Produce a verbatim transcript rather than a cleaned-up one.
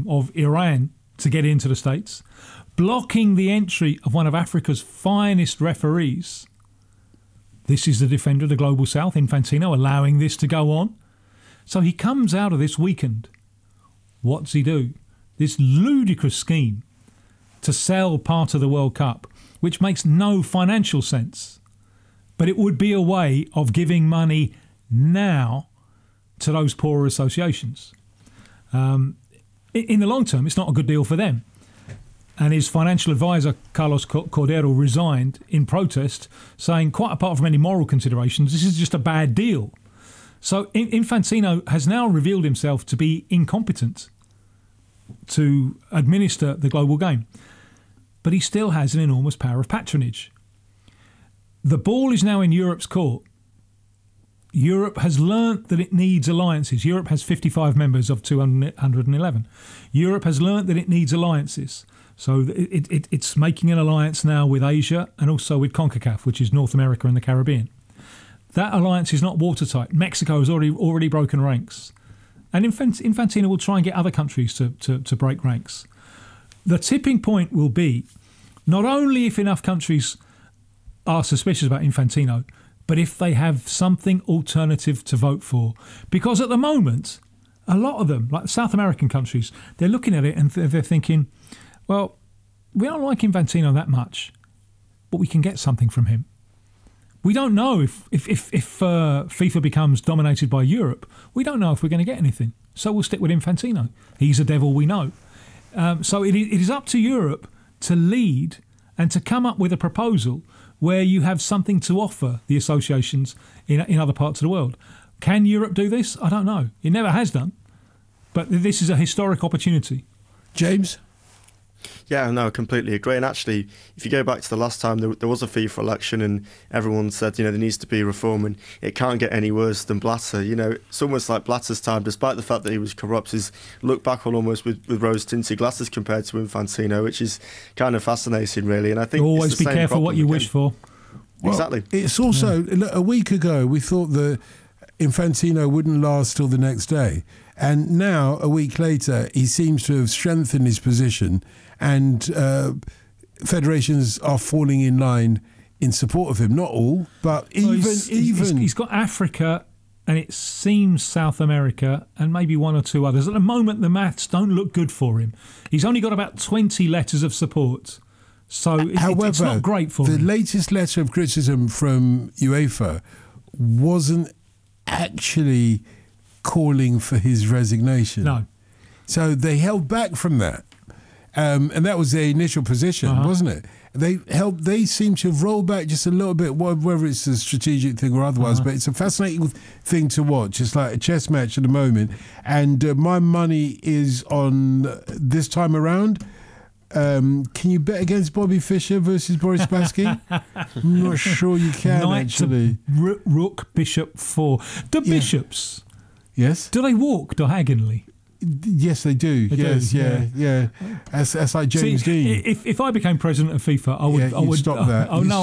um, of Iran to get into the States, blocking the entry of one of Africa's finest referees. This is the defender of the Global South, Infantino, allowing this to go on. So he comes out of this weakened. What does he do? This ludicrous scheme to sell part of the World Cup, which makes no financial sense. But it would be a way of giving money now to those poorer associations. Um, in the long term, it's not a good deal for them. And his financial advisor, Carlos Cordero, resigned in protest, saying, quite apart from any moral considerations, this is just a bad deal. So Infantino has now revealed himself to be incompetent to administer the global game. But he still has an enormous power of patronage. The ball is now in Europe's court. Europe has learnt that it needs alliances. Europe has fifty-five members of two hundred eleven. Europe has learnt that it needs alliances. So it, it, it's making an alliance now with Asia and also with CONCACAF, which is North America and the Caribbean. That alliance is not watertight. Mexico has already already broken ranks. And Infantino will try and get other countries to, to, to break ranks. The tipping point will be not only if enough countries are suspicious about Infantino, but if they have something alternative to vote for. Because at the moment, a lot of them, like South American countries, they're looking at it and they're thinking, well, we don't like Infantino that much, but we can get something from him. We don't know if if if, if uh, FIFA becomes dominated by Europe. We don't know if we're going to get anything. So we'll stick with Infantino. He's a devil we know. Um, so it, it is up to Europe to lead and to come up with a proposal where you have something to offer the associations in in other parts of the world. Can Europe do this? I don't know. It never has done. But this is a historic opportunity. James? Yeah, no, I completely agree. And actually, if you go back to the last time there, there was a FIFA election and everyone said, you know, there needs to be reform and it can't get any worse than Blatter. You know, it's almost like Blatter's time, despite the fact that he was corrupt, is looked back on almost with, with rose-tinted glasses compared to Infantino, which is kind of fascinating, really. And I think always it's the be same careful what you again. wish for. Well, exactly. It's also, yeah. A week ago, we thought that Infantino wouldn't last till the next day. And now, a week later, he seems to have strengthened his position and uh, federations are falling in line in support of him. Not all, but even... Well, he's, even he's, he's got Africa and it seems South America and maybe one or two others. At the moment, the maths don't look good for him. He's only got about twenty letters of support. So it, However, it's not great for the him. The latest letter of criticism from UEFA wasn't actually calling for his resignation. No. So they held back from that. Um, and that was their initial position, uh-huh. wasn't it? They helped. They seem to have rolled back just a little bit, whether it's a strategic thing or otherwise. Uh-huh. But it's a fascinating thing to watch. It's like a chess match at the moment. And uh, my money is on this time around. Um, can you bet against Bobby Fischer versus Boris Spassky? I'm not sure you can, Knight actually. R- Rook, Bishop, four. The yeah. bishops, yes, do they walk diagonally? Yes, they do. They yes, do, yeah, yeah. yeah. That's, that's like James See, Dean. If if I became president of FIFA, I would. Yeah, I would you'd stop that. Oh no.